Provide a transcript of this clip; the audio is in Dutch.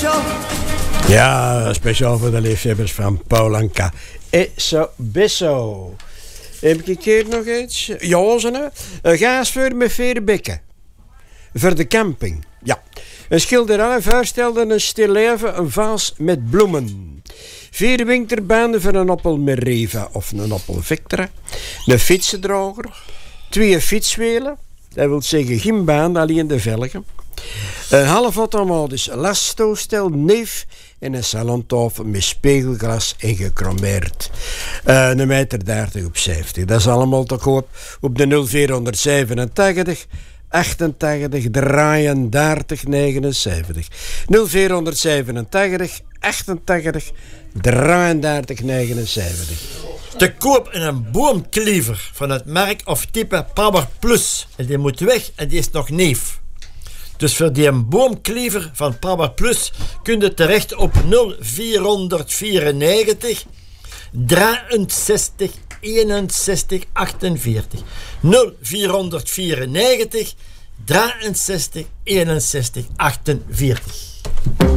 speciaal? Ja, speciaal voor de liefhebbers van Paul Anka. Eso beso. Heb ik hier nog iets? Ja, gaasvuur met 4 bekken. Voor de camping, ja. Een schilderij voorstelde een stil leven, een vaas met bloemen. 4 winterbanden voor een Opel Meriva of een Opel Vectra. Een fietsendroger. 2 fietswielen. Dat wil zeggen geen baan, alleen de velgen. Een half automatisch lasttoestel, neef en een salontafel met spiegelglas en gechromeerd. Een meter 30 op 70. Dat is allemaal te koop op de 0487 88 33 79. 0487 88 33 79. Te koop in een boomkliever van het merk of type Power Plus. En die moet weg en die is nog neef. Dus voor die boomkliever van Power Plus kun je terecht op 0494 63 61 48. 0494 63 61 48.